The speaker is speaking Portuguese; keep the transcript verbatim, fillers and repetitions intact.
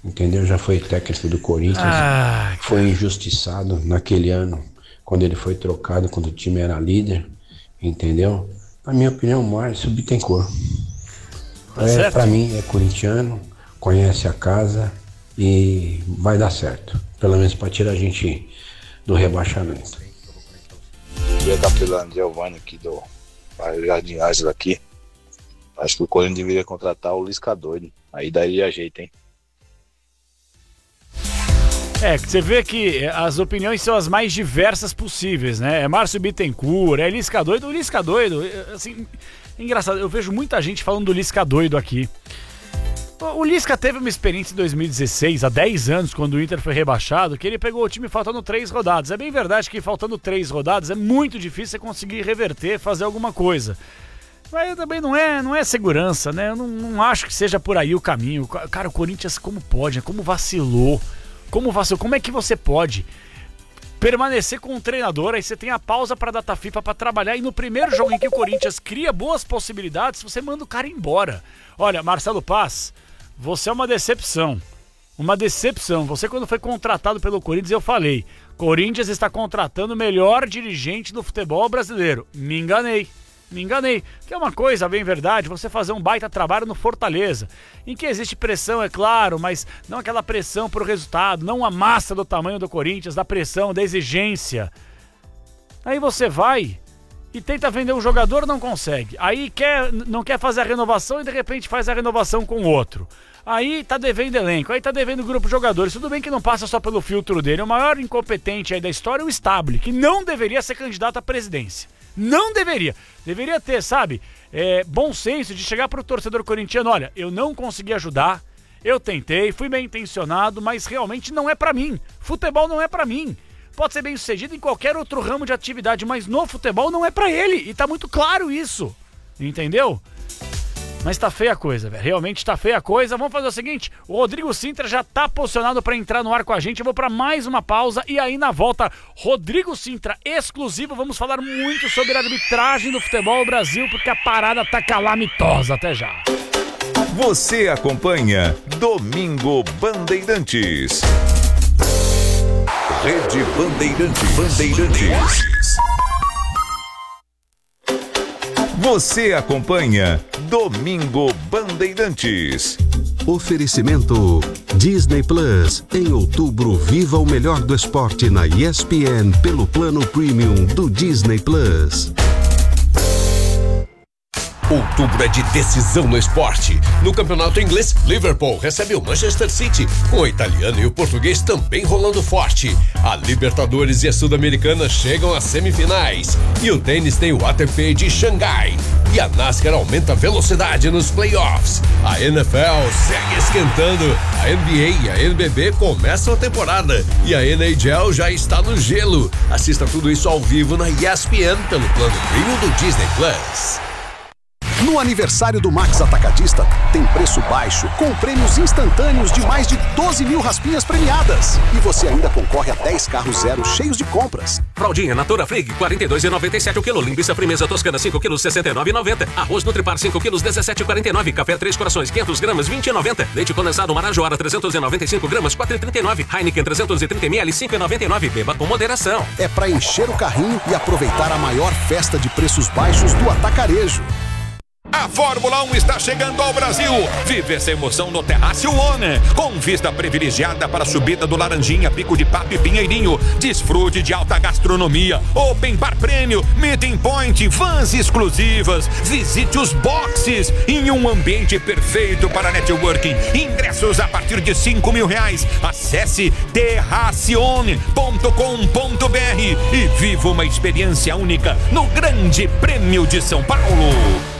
entendeu? Já foi técnico do Corinthians, Ah, foi injustiçado naquele ano, quando ele foi trocado, quando o time era líder, entendeu? Na minha opinião, Márcio Bittencourt. Tá é, certo. Pra mim é corintiano, conhece a casa e vai dar certo. Pelo menos pra tirar a gente do rebaixamento. Dia da Capelano Giovanni aqui do bairro Jardim Ângelo aqui. Acho que o Corinthians deveria contratar o Lisca doido. Aí daria jeito, hein? É, você vê que as opiniões são as mais diversas possíveis, né? É Márcio Bittencourt, é Lisca doido. O Lisca doido, assim, engraçado, eu vejo muita gente falando do Lisca doido aqui. O Lisca teve uma experiência em dois mil e dezesseis, há dez anos, quando o Inter foi rebaixado, que ele pegou o time faltando três rodadas. É bem verdade que faltando três rodadas é muito difícil você conseguir reverter, fazer alguma coisa. Mas também não é, não é segurança, né? Eu não, não acho que seja por aí o caminho. Cara, o Corinthians como pode, como vacilou. Como vacilou, como é que você pode permanecer com o treinador, aí você tem a pausa pra data FIFA pra trabalhar, e no primeiro jogo em que o Corinthians cria boas possibilidades, você manda o cara embora. Olha, Marcelo Paz, você é uma decepção. Uma decepção. Você, quando foi contratado pelo Corinthians, eu falei, Corinthians está contratando o melhor dirigente do futebol brasileiro. Me enganei. Me enganei. Que é uma coisa, bem verdade, você fazer um baita trabalho no Fortaleza, em que existe pressão, é claro, mas não aquela pressão por resultado, não a massa do tamanho do Corinthians, da pressão, da exigência. Aí você vai e tenta vender um jogador, não consegue. Aí quer, não quer fazer a renovação e de repente faz a renovação com outro. Aí tá devendo elenco, aí tá devendo grupo de jogadores. Tudo bem que não passa só pelo filtro dele. O maior incompetente aí da história é o Stabile, que não deveria ser candidato à presidência. Não deveria. Deveria ter, sabe, é, bom senso de chegar pro torcedor corintiano, olha, eu não consegui ajudar, eu tentei, fui bem intencionado, mas realmente não é pra mim. Futebol não é pra mim. Pode ser bem sucedido em qualquer outro ramo de atividade, mas no futebol não é pra ele. E tá muito claro isso. Entendeu? Mas tá feia a coisa, velho. Realmente tá feia a coisa. Vamos fazer o seguinte, o Rodrigo Sintra já tá posicionado pra entrar no ar com a gente. Eu vou pra mais uma pausa e aí na volta, Rodrigo Sintra, exclusivo. Vamos falar muito sobre a arbitragem do futebol Brasil, porque a parada tá calamitosa. Até já. Você acompanha Domingo Bandeirantes. Rede Bandeirantes. Bandeirantes. Você acompanha Domingo Bandeirantes. Oferecimento Disney Plus. Em outubro, viva o melhor do esporte na E S P N pelo plano premium do Disney Plus. Outubro é de decisão no esporte. No campeonato inglês, Liverpool recebe o Manchester City, com o italiano e o português também rolando forte. A Libertadores e a Sul-Americana chegam às semifinais. E o tênis tem o A T P de Xangai. E a NASCAR aumenta a velocidade nos playoffs. A N F L segue esquentando. A N B A e a N B B começam a temporada. E a N H L já está no gelo. Assista tudo isso ao vivo na E S P N pelo plano premium do Disney Plus. No aniversário do Max Atacadista, tem preço baixo, com prêmios instantâneos de mais de doze mil raspinhas premiadas. E você ainda concorre a dez carros zero cheios de compras. Fraldinha Natura Frig, quarenta e dois reais e noventa e sete o quilo. Linguiça Frimeza Toscana, cinco quilos, sessenta e nove reais e noventa centavos. Arroz Nutripar, cinco quilos, dezessete reais e quarenta e nove centavos. Café Três Corações, quinhentos gramas, vinte reais e noventa centavos. Leite condensado Marajoara, trezentos e noventa e cinco gramas, quatro reais e trinta e nove centavos. Heineken, trezentos e trinta mililitros, cinco reais e noventa e nove centavos. Beba com moderação. É para encher o carrinho e aproveitar a maior festa de preços baixos do atacarejo. A Fórmula um está chegando ao Brasil. Vive essa emoção no Terraço One, com vista privilegiada para a subida do Laranjinha, Pico de Papo e Pinheirinho. Desfrute de alta gastronomia, open bar prêmio, meeting point, vans exclusivas. Visite os boxes em um ambiente perfeito para networking. Ingressos a partir de cinco mil reais. Acesse terracione ponto com ponto br e viva uma experiência única no Grande Prêmio de São Paulo.